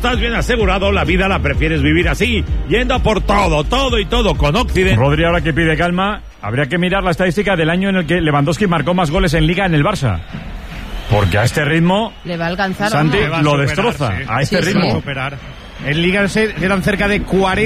estás bien asegurado, la vida la prefieres vivir así, yendo por todo y todo con Occident. Rodri, ahora que pide calma, habría que mirar la estadística del año en el que Lewandowski marcó más goles en Liga en el Barça. Porque a este ritmo, le va a alcanzar, Santi ¿no? lo destroza. Sí. A este ritmo. En Liga eran cerca de 40.